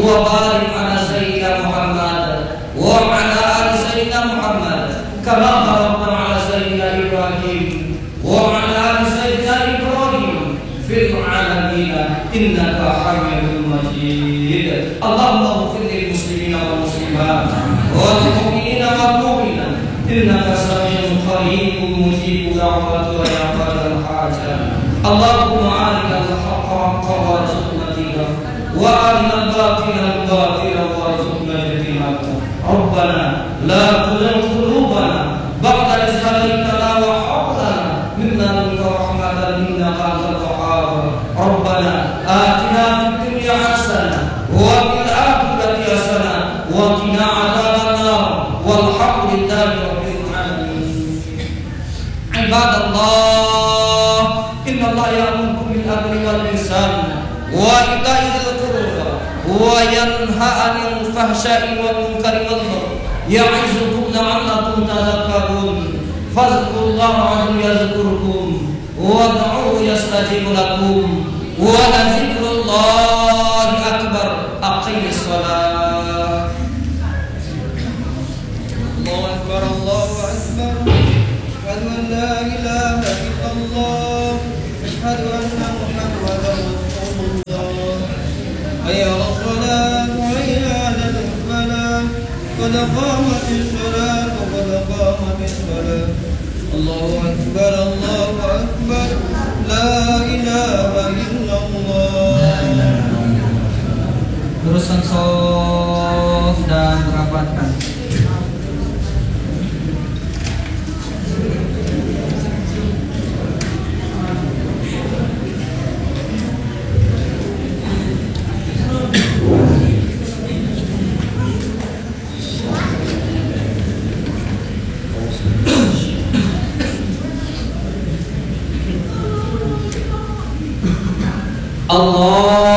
barik ala sayyidina Muhammad wa ala ali sayyidina Muhammad kama barakta ala sayyidina Ibrahim wa ala ali sayyidina Ibrahim fil alamin innaka Hamidum Majid. Allahumma ighfir lil muslimina wal muslimat wal mu'minina wal mu'minat innaka sami'un qaribun mujibud da'wati ya qadal hajat. Allahumma arina al-haqqa haqqan warzuqna ittiba'ah wa arina al-batila batilan warzuqna ijtinabah. Rabbana la tuzigh qulubana ba'da idh hadaytana wa hab lana min ladunka rahmatan innaka antal wahhab. Rabbana atina fid dunya hasanah wa fil akhirati hasanah wa qina adzabannar walhamdulillahi rabbil alamin. Ibadallah, innallaha ya'muru bil adli wal ihsan wa ita'i dzil qurba wa yanha 'anil fahsya'i wal munkari wal baghi ya'izukum la'allakum tadhakkarun. Fadhkurullaha yazkurkum wad'uhu yastajib lakum wa dzikrullahi akbar. Aqimis shalah. Allahu akbar, Allahu akbar. Asyhadu an la ilaha illallah, asyhadu anna Muhammadar Rasulullah. Hayya 'alas shalah, hayya 'alal falah. Qad qamatis shalah, qad qamatis shalah. Allahu akbar, Allahu akbar. La ilaha illallah. Terusan sof dan rapatkan. Allah